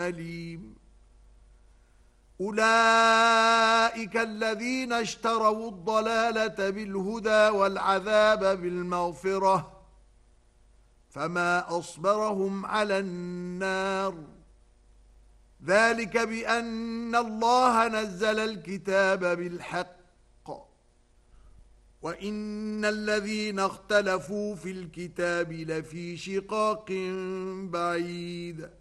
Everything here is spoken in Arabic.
أليم أولئك الذين اشتروا الضلالة بالهدى والعذاب بالمغفرة فما أصبرهم على النار ذلك بأن الله نزل الكتاب بالحق وَإِنَّ الَّذِينَ اخْتَلَفُوا فِي الْكِتَابِ لَفِي شِقَاقٍ بَعِيدٍ